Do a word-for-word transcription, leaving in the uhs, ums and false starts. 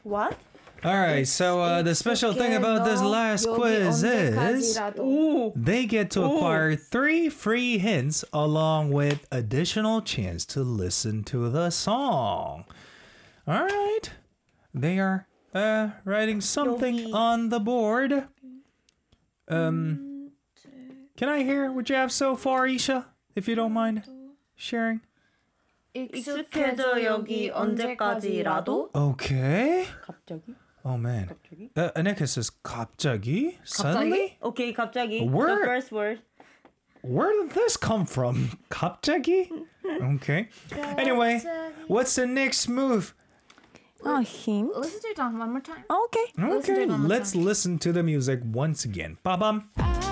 What? All right, so uh, the special thing about this last quiz is Ooh. they get to acquire three free hints along with additional chance to listen to the song. All right, they are uh, writing something on the board. Um, can I hear what you have so far, Isha? If you don't mind sharing. 익숙해져 여기 언제까지라도? Okay. 갑자기? Oh man. 갑자기? Uh, Anika says 갑자기? Suddenly? Okay, 갑자기. Word. The first word. Where did this come from? 갑자기? Okay. Anyway, what's the next move? A hint. Listen to it one more time. Okay. Okay, Listen to it one more let's time. listen to the music once again. Ba-bum.